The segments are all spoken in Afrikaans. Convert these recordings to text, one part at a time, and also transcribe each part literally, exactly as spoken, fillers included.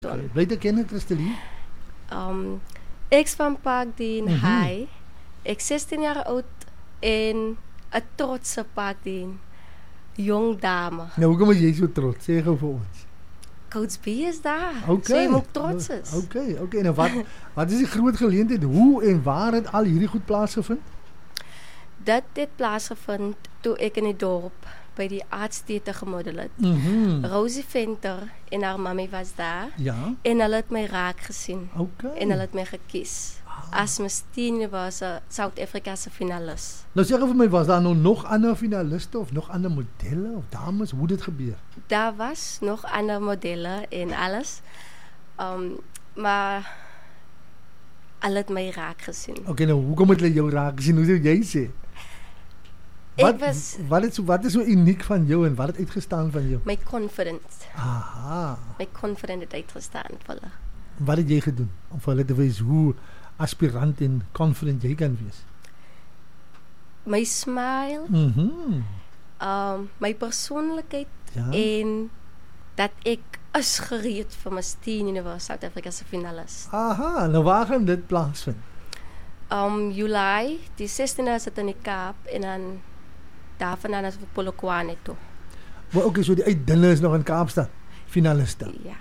Okay. Bly te ken, Christeline? Um, ek is van Parkdien mm -hmm. High. Ek is zestien jaar oud en 'n trotse Parkdien jong dame. Nou, hoekom is jy so trots? Sê gou vir ons. Coach B is daar. Okay. So jy moet trots is. Okay, okay. Nou wat wat is die groot geleentheid? Hoe en waar het al hierdie goed plaasgevind? Dit het plaasgevind toe ek in die dorp by die aardstete gemodel het. Mm -hmm. Rosie Venter en haar mami was daar. Ja. En hulle het my raak gesien. Okay. En hulle het my gekies. Ah. As Miss Teen was 'n Suid-Afrika se finalis. Nou sê gou vir my, was daar nou nog ander finaliste of nog ander modelle of dames? Hoe dit gebeur? Daar was nog ander modelle en alles. Um, maar hulle het my raak gesien. Okay, nou hoekom het hulle jou raak gesien? Hoe sou jy sê? Wat, was, wat, is, wat is so uniek van jou en wat het uitgestaan van jou? My confidence. Aha. My confidence het uitgestaan vir hulle. Wat het jy gedoen om vir hulle te wys hoe aspirant en confident jy kan wees? My smile, mm -hmm. um, my persoonlikheid ja. en dat ek is gereed vir Miss Teen Universe Suid-Afrika se finalis. Aha, nou waar gaan dit plaasvind? Um, July, die zestiende is het in die Kaap en dan daarvandaan is vir Polokwane toe. Maar okay, so die uitdinne is nog in Kaapstad, finaliste. Ja.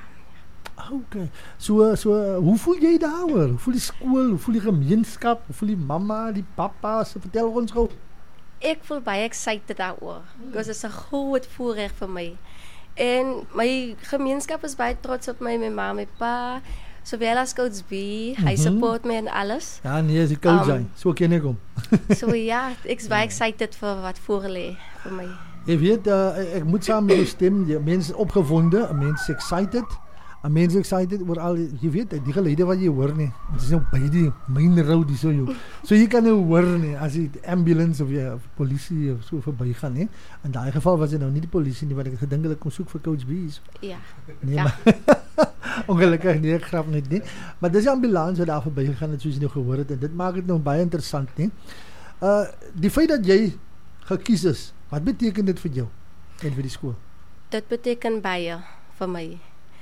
Okay, so, so hoe voel jy daaroor? Hoe voel die skool, hoe voel die gemeenskap, hoe voel die mamma, die papa, so vertel ons gou. Ek voel baie excited daaroor, because dit is 'n groot voorreg vir my. En my gemeenskap is baie trots op my, my ma, my pa, sowel as Coach B, mm-hmm. hy support my en alles. Ja, nee, is die coach um, so ken ek hom. So ja, ek is baie excited vir wat voorlê vir my. Jy weet, uh, ek moet saam met jou stem, jy, mense opgewonde, mense excited, en mense excited oor al, jy weet, die geluide wat jy hoor nie, het is nou by die main road, die so jou, so jy kan nou hoor nie, as die ambulance of jy, of polisie of so voorbij gaan, nie, in die geval was het nou nie die polisie nie, wat ek gedink het, ek kom soek vir Coach B. So. Ja. Nee, ja. maar, ongelukkig nie, ek grap net nie, maar dis die ambulance wat daar voorbij gegaan het, soos jy nou gehoor het, en dit maak het nou baie interessant, nie. Uh, die feit dat jy gekies is, wat beteken dit vir jou, en vir die skool? Dit beteken baie vir my.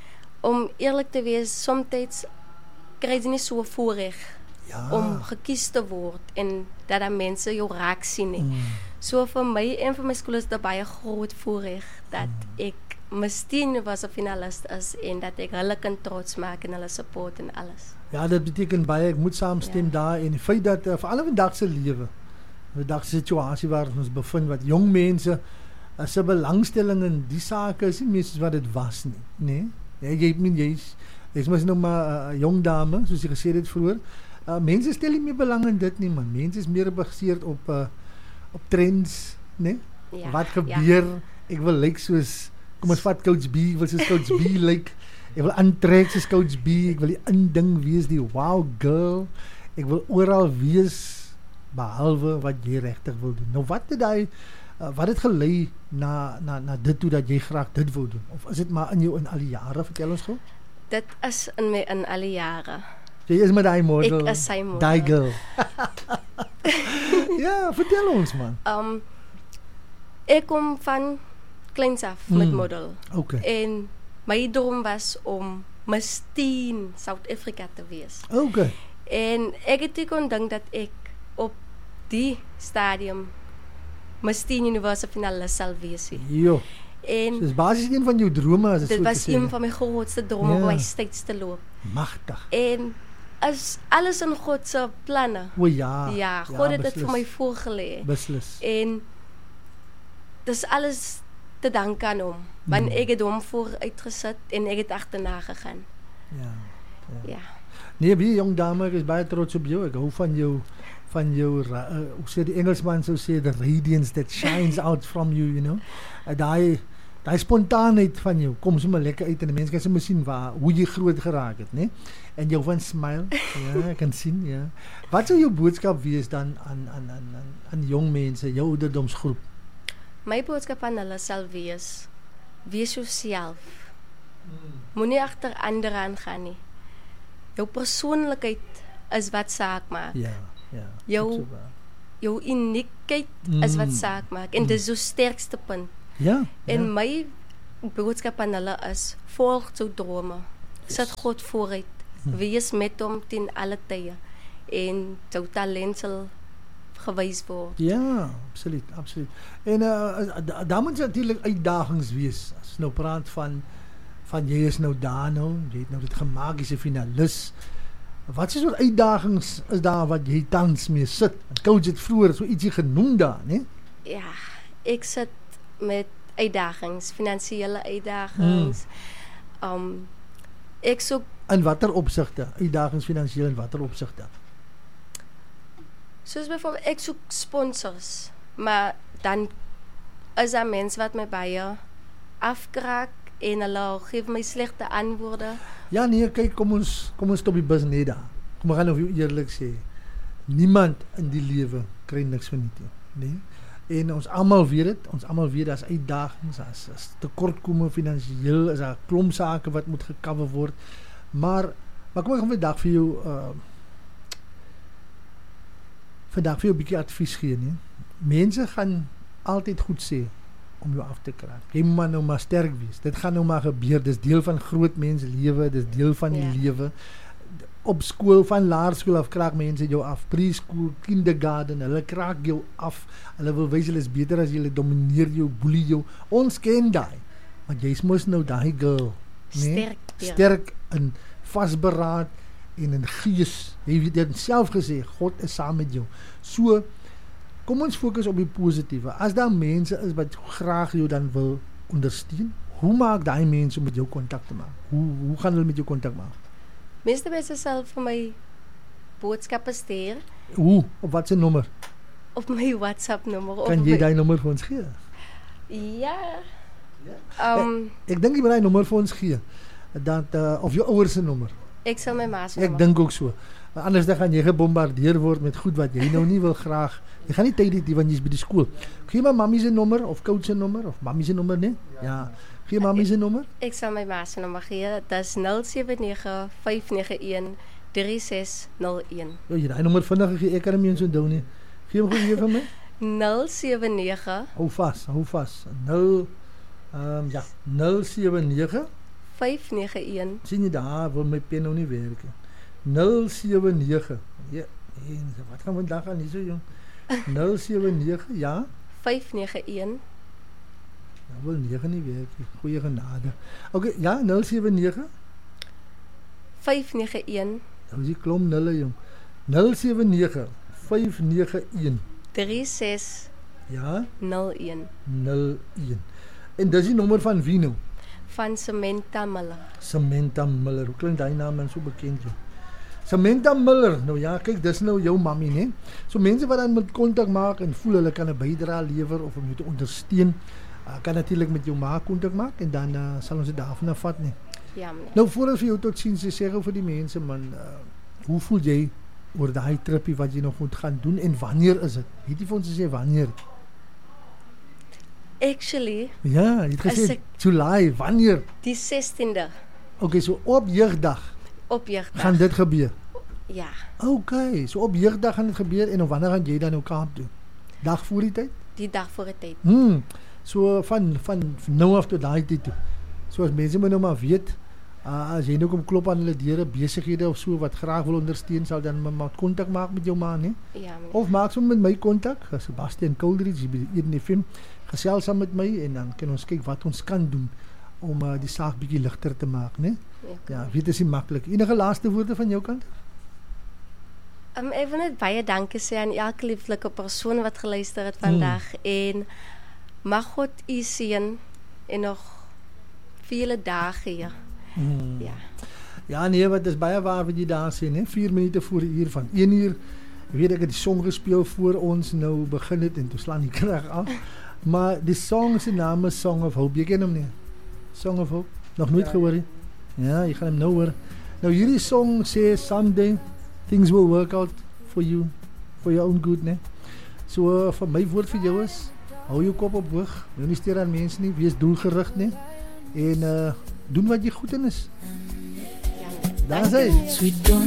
Om eerlik te wees, soms kry jy nie so voorreg ja. om gekies te word en dat dan mense jou raak sien nie. Mm. So vir my en vir my skool is dit baie groot voorreg dat mm. ek Miss Teen was 'n finalist is en dat ek hulle kan trots maak en hulle support en alles. Ja, dit beteken baie, ek moet saamstem ja. daar en die feit dat uh, vir alle vandag se lewe, vandag se situasie waar ons bevind wat jong mense as 'n belangstelling in die sake is nie meer soos wat dit was nie, nee. Ja, jy het nie, jy is, jy is nog maar 'n uh, jong dame, soos jy gesê het vroeër. Uh, mense stel nie meer belang in dit nie, man. Mense is meer gebaseerd op uh, op trends, nee? Ja, wat gebeur? Ja. Ek wil lyk like soos, kom ons vat Coach B, ek wil soos Coach B lyk. Like, ek wil aantrek soos Coach B, ek wil die inding wees, die wow girl. Ek wil oral wees, behalwe wat jy regtig wil doen. Nou wat het daai Uh, wat het gelei na, na, na dit toe dat jy graag dit wil doen? Of is dit maar in jou in al die jare? Vertel ons gou. Dit is in my in al die jare. Jy is met die model. Ek is sy model. Die girl. Ja, vertel ons man. Um, ek kom van kleins af mm. met model. Okay. En my droom was om Miss Teen Suid-Afrika te wees. Okay. En ek het kon dink dat ek op die stadium Miss Teen Universe finalis sal wees. Jo. En so is basies een van jou drome as dit dit was een van my grootste drome om ja. my steeds te loop. Magtig. En as alles in God se planne. O ja. Ja, God ja, het dit vir my voorgelê. Beslis. En dis alles te dank aan hom, want mm. ek het hom voor uitgesit en ek het agterna gegaan. Ja. Ja. ja. Nee, wie jong dame, ek is baie trots op jou. Ek hou van jou van jou, uh, hoe sê die Engelsman so sê, the radiance that shines out from you, you know. Uh, daai daai spontaanheid van jou kom sommer lekker uit en die mense kan sommer sien waar hoe jy groot geraak het, né? En jou van smile, ja, ek kan sien, ja. Wat sou jou boodskap wees dan aan aan aan aan, aan jong mense, jou ouderdomsgroep? My boodskap aan hulle sal wees: wees jouself. Hmm. Moenie agter ander aangaan nie. Jou persoonlikheid is wat saak maak. Ja. Ja, jou, jou uniekheid mm. is wat saak maak en mm. dis jou sterkste punt. Ja. En ja. my boodskap aan hulle is volg jou drome. sit God vooruit. Hmm. Wees met hom ten alle tye en jou talent sal gewys word. Ja, absoluut, absoluut. En uh, daar moet natuurlik uitdagings wees. As nou praat van van jy is nou daar nou, jy het nou dit gemaak, jy's 'n finalis. Wat is soort uitdagings is daar wat jy tans mee sit? Coach het vroeër so ietsie genoem daar, né? Ja, ek sit met uitdagings, finansiële uitdagings. Hmm. Um ek soek in watter opsigte? Uitdagings finansiëel in watter opsigte? Soos byvoorbeeld ek soek sponsors, maar dan is daar mense wat my baie afkraak en hulle gee my slegte antwoorde. Ja nee, kyk, kom ons kom ons stop die bus net daar. Kom ek gaan nou eerlik sê. Niemand in die lewe kry niks van nie, nee. En ons almal weet dit, ons almal weet daar's uitdagings, daar's as tekortkomme finansiëel, is daar klomp sake wat moet gecover word. Maar maar kom ek gaan vandag vir jou uh vandag vir jou 'n bietjie advies gee, nee. Mense gaan altyd goed sê om jou af te kraak. Jy moet maar nou maar sterk wees. Dit gaan nou maar gebeur. Dis deel van groot mens lewe, dis deel van die ja. lewe. Op skool van laerskool af kraak mense jou af. Preschool, kindergarten, hulle kraak jou af. Hulle wil wys hulle is beter as jy, hulle domineer jou, boelie jou. Ons ken daai. Want jy's mos nou daai girl, nee? Sterk, ja. Sterk en vasberaad en in gees. Jy het dit self gesê, God is saam met jou. So kom ons fokus op die positiewe. As daar mense is wat graag jou dan wil ondersteun, hoe maak daai mense om met jou kontak te maak? Hoe hoe gaan hulle met jou kontak maak? Meeste mense sal vir my boodskappe stuur. Hoe? Op wat se nommer? Op my WhatsApp nommer. Kan jy daai nommer vir ons gee? Ja. Ja. Um, ek ek dink jy moet daai nommer vir ons gee. Dat uh, of jou ouers se nommer. Ek sal my ma se nommer. Ek dink ook so. Anders dan gaan jy gebombardeer word met goed wat jy nou nie wil graag. Jy gaan nie tyd hê wanneer jy's by die skool. Gee my mammie se nommer of coach se nommer of mammie se nommer, nee? Ja. Gee mammie se nommer? Ek sal my ma se nommer gee. Dit is nul sewe nege vyf nege een drie ses nul een. Ja, jy daai nommer vinnig gegee. Ek kan hom nie eens onthou nie. Gee hom gou weer vir my. nul sewe nege Hou vas, hou vas. nul ehm um, ja, nul sewe nege vyf nege een. Sien jy daar, wil my pen nou nie werk nie. nul sewe nege. Ja, nee, wat gaan vandag aan hier so jong? nul sewe nege, ja. vyf nege een. Nou wil nege nie werk nie. Goeie genade. Okay, ja, nul sewe nege vyf nege een. Nou is die klomp nulle jong. nul sewe nege vyf nege een drie ses ja, nul een. nul een. En dis die nommer van wie nou? Van Samantha Miller. Samantha Miller. Hoe klink daai naam en so bekend jy? Samantha Miller. Nou ja, kyk, dis nou jou mammie, né? So mense wat dan met kontak maak en voel hulle kan 'n bydrae lewer of om jou te ondersteun, uh, kan natuurlik met jou ma kontak maak en dan uh, sal ons dit daarvan vat, né? Ja, meneer. Nou voordat vir jou tot sien sê sê gou vir die mense man, uh, hoe voel jy oor daai tripie wat jy nog moet gaan doen en wanneer is dit? Het jy vir ons gesê wanneer? Actually, ja, jy het gesê July, wanneer? Die sestiende. Okay, so op jeugdag. Op jeugdag. Gaan dit gebeur? Ja. Okay, so op jeugdag gaan dit gebeur en of wanneer gaan jy dan nou Kaap toe? Dag voor die tyd? Die dag voor die tyd. Hmm. So van van nou af tot daai tyd toe. So as mense moet nou maar weet, uh, as jy nou kom klop aan hulle deure, besighede of so wat graag wil ondersteun, sal dan maar kontak maak met jou ma, né? Ja, meneer. Of maak sommer met my kontak, Sebastian Coldridge by Eden F M. Gesels saam met my en dan kan ons kyk wat ons kan doen om uh, die saak bietjie ligter te maak, né? Ja, ja, weet is nie maklik. Enige laaste woorde van jou kant? Um, ek wil net baie dankie sê aan elke lieflike persoon wat geluister het vandag hmm. en mag God u seën en nog vele dae gee. Hmm. Ja. Ja, nee, wat is baie waar wat jy daar sê, né? vier minute voor die uur van een uur. Weet ek het die song gespeel voor ons nou begin het en toe slaan die krag af. Maar die song se naam is Song of Hope. Jy ken hom nie? Song of Hope. Nog nooit ja, gehoor nie? Ja, jy gaan hom nou hoor. Nou hierdie song sê someday things will work out for you, for your own good, né? So uh, van my woord vir jou is, hou jou kop op hoog, moenie steur aan mense nie, wees doelgerig, né? En uh, doen wat jy goed in is. Daar is hy.